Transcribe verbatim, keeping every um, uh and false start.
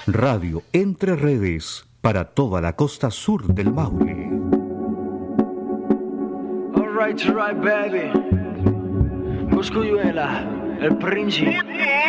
Radio Entre Redes para toda la costa sur del Maule. All right, all right, baby. Coscuyuela, el príncipe.